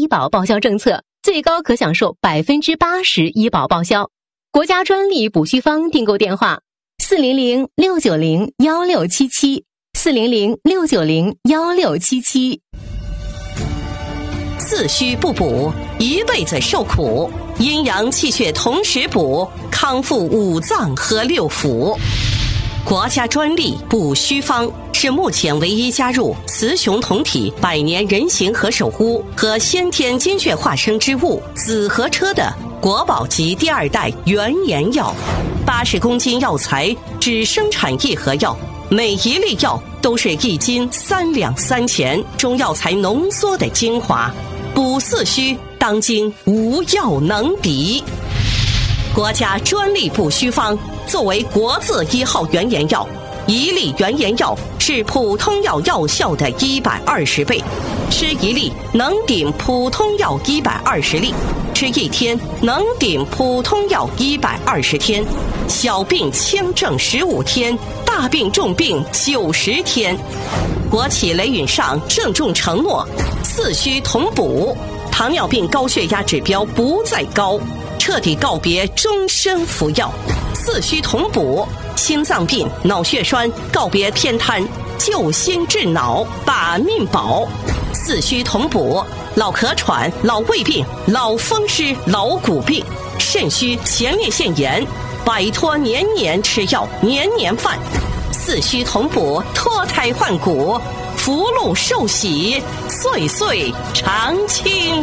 医保报销政策，最高可享受80%医保报销。国家专利补虚方订购电话：400-690-1677，400-690-1677。 四虚不补，一辈子受苦。阴阳气血同时补，康复五脏和六腑。国家专利补虚方是目前唯一加入雌雄同体百年人形和守护和先天精血化生之物紫河车的国宝级第2代原研药。80公斤药材只生产1盒药，每一粒药都是1斤3两3钱中药材浓缩的精华，补四虚当今无药能比。国家专利补虚方作为国字1号原研药，一粒原研药是普通药药效的120倍，吃一粒能顶普通药120粒，吃1天能顶普通药120天，小病轻症15天，大病重病90天。国企雷允上郑重承诺，四虚同补，糖尿病高血压指标不再高，彻底告别终身服药。四虚同补，心脏病、脑血栓告别偏瘫，救心治脑，把命保。四虚同补，老咳喘、老胃病、老风湿、老骨病、肾虚、前列腺炎，摆脱年年吃药、年年犯。四虚同补，脱胎换骨，福禄寿喜，岁岁常青。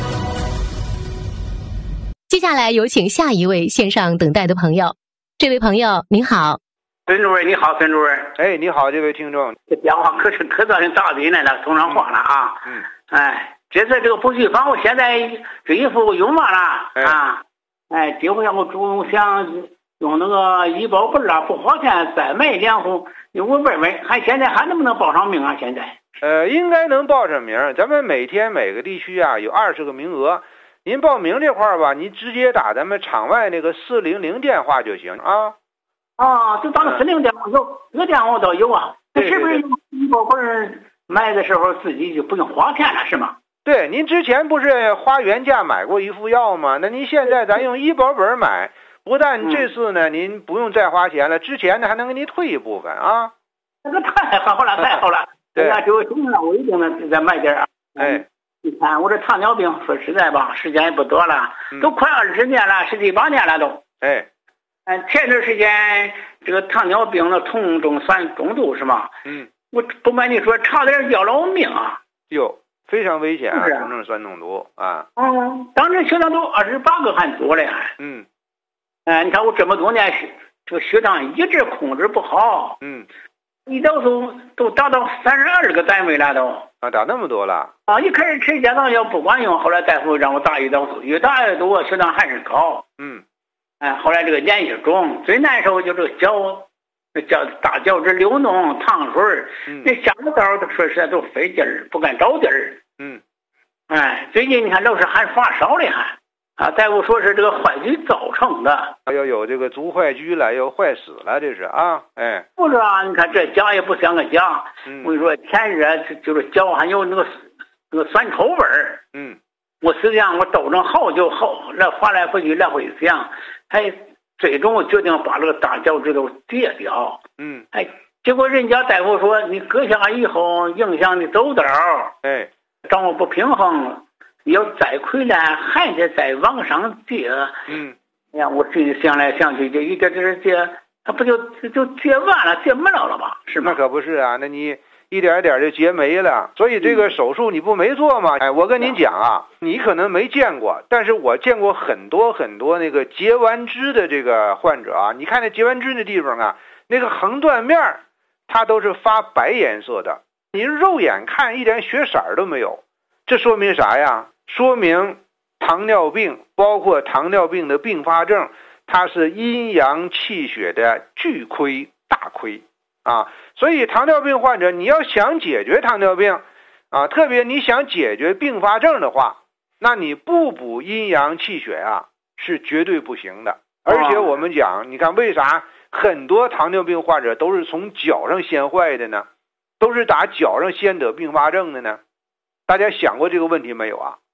接下来有请下一位线上等待的朋友。这位朋友您好。 孙主任你好，孙主任。 哎，你好，这位听众。 这电话可造成大嘴来了，送上话了啊。这次这个补虚方，我现在这一副用完了啊。今后我主想用那个医保本啊，不花钱再买2副。我问问，现在还能不能报上名啊？现在？ 应该能报上名。咱们每天每个地区啊有20个名额。您报名这块儿吧，您直接打咱们场外那个400电话就行啊。 就打个400电话有，这个电话我倒有啊。这是不是医保本买的时候自己就不用花钱了，是吗？ 对，您之前不是花原价买过一副药吗？那您现在咱用医保本买，不但这次呢您不用再花钱了，之前呢还能给您退一部分啊。 那个太好了，太好了！哎呀，这个行了，我一定能再买点。你看我这糖尿病，说实在吧，时间也不多了，都快20年了，18年了都。前段时间这个糖尿病的酮中酸中毒是吗？我不瞒你说，差点要了我命啊！ 哟，非常危险啊，酮中酸中毒啊！ 当时血糖都28个还多了还。你看我这么多年这个血糖一直控制不好。胰岛素都达到32个单位了都。 打那么多了？ 一开始吃降糖药不管用，后来大夫让我打胰岛素，越打越多，血糖还是高。后来这个脸一肿，最难受就这个大脚趾流脓、淌水那下了道说实在都费劲儿，不敢着地儿。最近你看老是还发烧了还。大夫说是这个坏菌造成的， 要有这个足坏疽了，要坏死了，这是啊， 不是啊？你看这脚也不像个脚，我跟你说，前日就是脚还有那个酸臭味儿，我实际上我斗争好久好，来翻来覆去来回想，最终我决定把这个大脚趾头截掉，结果人家大夫说你割下以后影响你走道，掌握不平衡。要再回来还得再往上接，哎呀，我自己想来想去，就一点点接，他不就接完了，接没了吧？是吗？ 那可不是啊，那你一点点就接没了，所以这个手术你不没做吗？我跟您讲啊，你可能没见过，但是我见过很多那个截完肢的这个患者啊，你看那截完肢的地方啊，那个横断面它都是发白颜色的，你肉眼看一点血色都没有，这说明啥呀？说明糖尿病包括糖尿病的并发症，它是阴阳气血的巨亏大亏啊！所以糖尿病患者你要想解决糖尿病啊，特别你想解决并发症的话，那你不补阴阳气血啊是绝对不行的。而且我们讲，你看为啥很多糖尿病患者都是从脚上先坏的呢？都是打脚上先得并发症的呢？大家想过这个问题没有啊？